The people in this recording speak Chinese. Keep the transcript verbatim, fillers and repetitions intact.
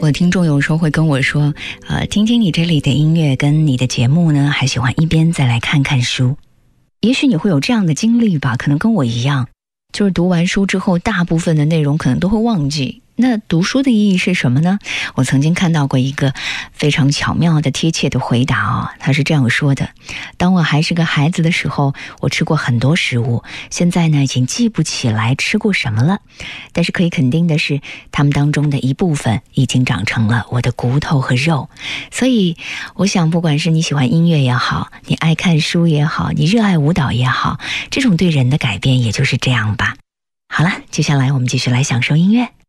我的听众有时候会跟我说，呃，听听你这里的音乐跟你的节目呢，还喜欢一边再来看看书。也许你会有这样的经历吧，可能跟我一样，就是读完书之后，大部分的内容可能都会忘记。那读书的意义是什么呢？我曾经看到过一个非常巧妙的贴切的回答哦，他是这样说的：当我还是个孩子的时候，我吃过很多食物，现在呢已经记不起来吃过什么了，但是可以肯定的是，它们当中的一部分已经长成了我的骨头和肉。所以我想，不管是你喜欢音乐也好，你爱看书也好，你热爱舞蹈也好，这种对人的改变也就是这样吧。好了，接下来我们继续来享受音乐。